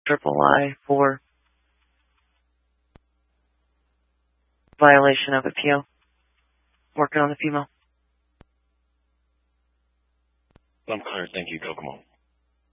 III for violation of a PO. Working on the female. I'm clear. Thank you, Kokomo.